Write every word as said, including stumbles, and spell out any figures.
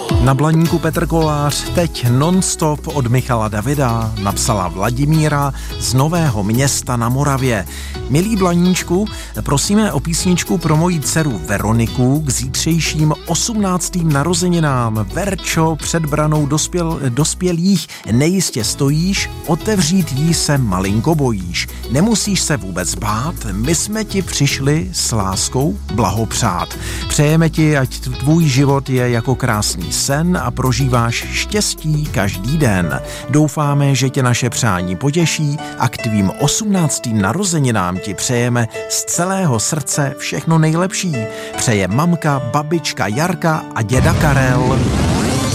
Na Blaníku Petr Kolář, teď non-stop od Michala Davida, napsala Vladimíra z Nového Města na Moravě. Milý Blaníčku, prosíme o písničku pro moji dceru Veroniku k zítřejším osmnáctým narozeninám. Verčo, před branou dospěl, dospělých nejistě stojíš, otevřít jí se malinko bojíš. Nemusíš se vůbec bát, my jsme ti přišli s láskou blahopřát. Přejeme ti, ať tvůj život je jako krásný sen a prožíváš štěstí každý den. Doufáme, že tě naše přání potěší a k tvým osmnáctým narozeninám ti přejeme z celého srdce všechno nejlepší. Přeje mamka, babička Jarka a děda Karel.